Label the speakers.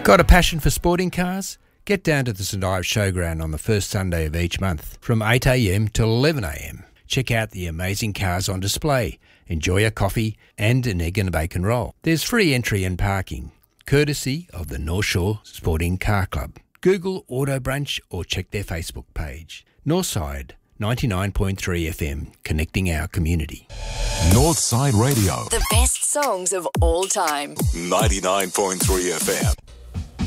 Speaker 1: Got a passion for sporting cars? Get down to the St Ives Showground on the first Sunday of each month from 8am till 11am. Check out the amazing cars on display, enjoy a coffee and an egg and bacon roll. There's free entry and parking, courtesy of the North Shore Sporting Car Club. Google Auto Brunch or check their Facebook page. Northside 99.3 FM, connecting our community.
Speaker 2: Northside Radio.
Speaker 3: The best songs of all time.
Speaker 2: 99.3 FM.